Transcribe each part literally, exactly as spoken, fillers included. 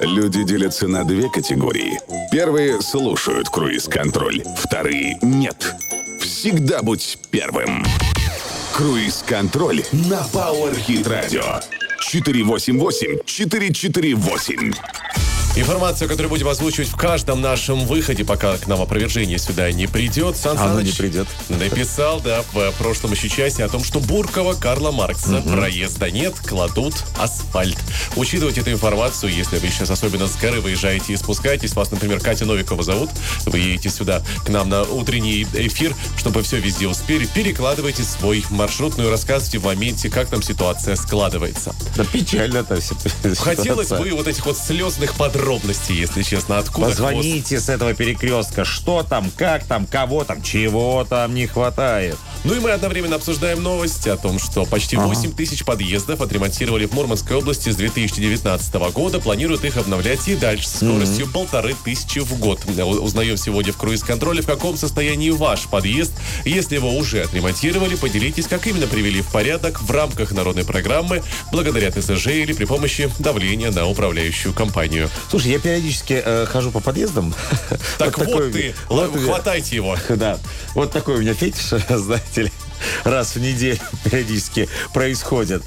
Люди делятся на две категории. Первые слушают круиз-контроль, вторые нет. Всегда будь первым. Круиз-контроль на Power Hit Radio. четыре восемь восемь четыре четыре восемь. Информацию, которую будем озвучивать в каждом нашем выходе, пока к нам опровержение сюда не придет. Сан Оно Саныч не придет. написал, да, в прошлом еще части о том, что Буркова, Карла Маркса, угу. проезда нет, кладут асфальт. Учитывать эту информацию, если вы сейчас особенно с горы выезжаете и спускаетесь, вас, например, Катя Новикова зовут, вы едете сюда к нам на утренний эфир, чтобы все везде успели, перекладывайте свой маршрут, ну и рассказывайте в моменте, как там ситуация складывается. Да печально-то все. Хотелось бы вот этих вот слезных подробностей. Подробности, если честно, откуда Позвоните хвост. с этого перекрестка. Что там, как там, кого там, чего там не хватает. Ну и мы одновременно обсуждаем новости о том, что почти ага. восемь тысяч подъездов отремонтировали в Мурманской области с две тысячи девятнадцатого года. Планируют их обновлять и дальше с скоростью mm-hmm. полторы тысячи в год. Узнаем сегодня в круиз-контроле, в каком состоянии ваш подъезд. Если его уже отремонтировали, поделитесь, как именно привели в порядок в рамках народной программы, благодаря ТСЖ или при помощи давления на управляющую компанию. Слушай, я периодически э, хожу по подъездам. Так вот, вот ты, вот хватайте его. Да, вот такой у меня фетиш, знаете ли, раз в неделю периодически происходит.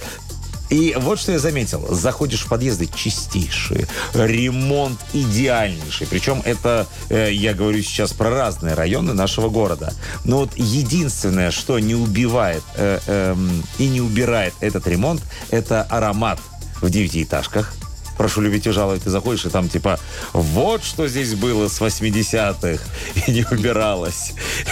И вот что я заметил. Заходишь в подъезды чистейшие, ремонт идеальнейший. Причем это, э, я говорю сейчас про разные районы нашего города. Но вот единственное, что не убивает э, э, и не убирает этот ремонт, это аромат в девятиэтажках. Прошу любить и жаловать, ты заходишь, и там типа вот что здесь было с восьмидесятых, и не убиралось.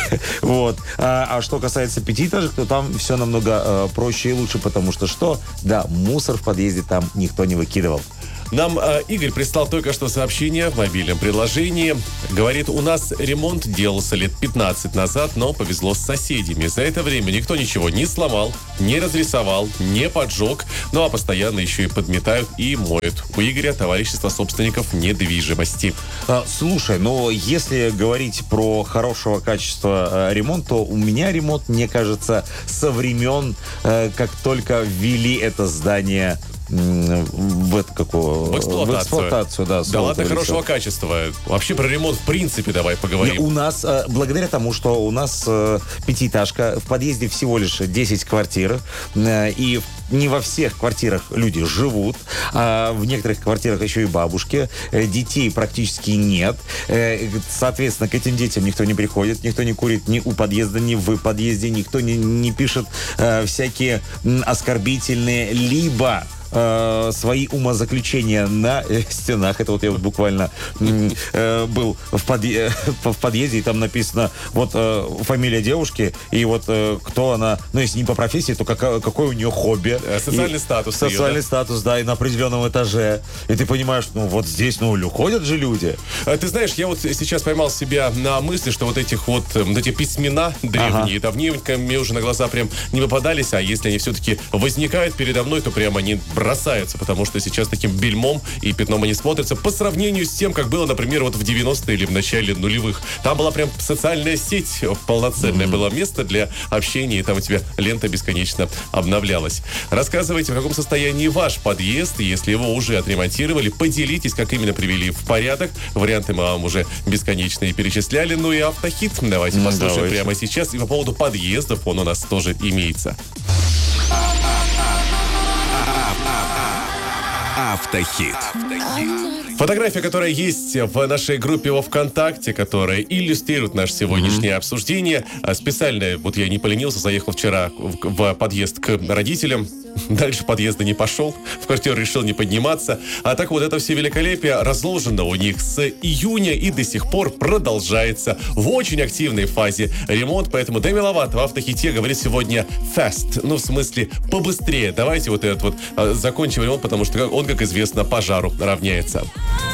Вот. А, а что касается пятиэтажек, то там все намного э, проще и лучше, потому что что? Да, мусор в подъезде там никто не выкидывал. Нам э, Игорь прислал только что сообщение в мобильном приложении. Говорит, у нас ремонт делался лет пятнадцать назад, но повезло с соседями. За это время никто ничего не сломал, не разрисовал, не поджег, ну а постоянно еще и подметают и моют. У Игоря товарищество собственников недвижимости. А, слушай, но если говорить про хорошего качества э, ремонт, то у меня ремонт, мне кажется, со времен, э, как только ввели это здание в, это, какого, в эксплуатацию. В эксплуатацию, да. Да ладно, хорошего качества. Вообще про ремонт в принципе давай поговорим. У нас, благодаря тому, что у нас пятиэтажка, в подъезде всего лишь десять квартир, и не во всех квартирах люди живут, а в некоторых квартирах еще и бабушки, детей практически нет. Соответственно, к этим детям никто не приходит, никто не курит ни у подъезда, ни в подъезде, никто не, не пишет всякие оскорбительные, либо э, свои умозаключения на э, стенах. Это вот я вот буквально э, был в, подъ... в подъезде, и там написано вот э, фамилия девушки, и вот э, кто она, ну если не по профессии, то как, какой у нее хобби. Социальный и, статус. Социальный ее, да? статус, да, и на определенном этаже. И ты понимаешь, ну вот здесь, ну, уходят же люди. Ты знаешь, я вот сейчас поймал себя на мысли, что вот этих вот, вот эти письмена древние, ага. давненько мне уже на глаза прям не попадались, а если они все-таки возникают передо мной, то прям они бросаются, потому что сейчас таким бельмом и пятном они смотрятся по сравнению с тем, как было, например, вот в девяностые или в начале нулевых. Там была прям социальная сеть полноценное, mm-hmm. было место для общения, и там у тебя лента бесконечно обновлялась. Рассказывайте, в каком состоянии ваш подъезд, и если его уже отремонтировали, поделитесь, как именно привели в порядок. Варианты мы вам уже бесконечно и перечисляли. Ну и автохит давайте mm, послушаем давайте. прямо сейчас. И по поводу подъездов он у нас тоже имеется. Автохит. Фотография, которая есть в нашей группе во ВКонтакте, которая иллюстрирует наше сегодняшнее mm-hmm. обсуждение. Специально, вот я не поленился, заехал вчера в, в подъезд к родителям. Дальше подъезда не пошел, в квартиру решил не подниматься. А так вот это все великолепие разложено у них с июня и до сих пор продолжается в очень активной фазе ремонт. Поэтому Деми Ловато в Автохите говорит сегодня fast, ну в смысле побыстрее. Давайте вот этот вот закончим ремонт, потому что он, как известно, пожару равняется.